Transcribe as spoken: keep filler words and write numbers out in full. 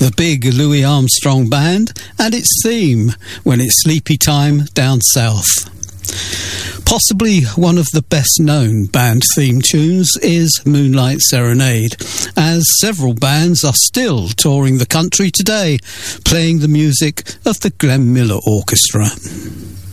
the big Louis Armstrong Band, and its theme, When It's Sleepy Time Down South. Possibly one of the best-known band theme tunes is Moonlight Serenade, as several bands are still touring the country today, playing the music of the Glenn Miller Orchestra.